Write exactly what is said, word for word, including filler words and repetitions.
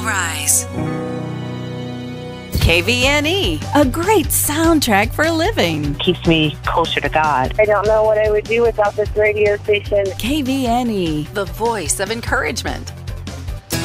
will rise. K V N E, a great soundtrack for living. Keeps me closer to God. I don't know what I would do without this radio station. K V N E, The voice of encouragement.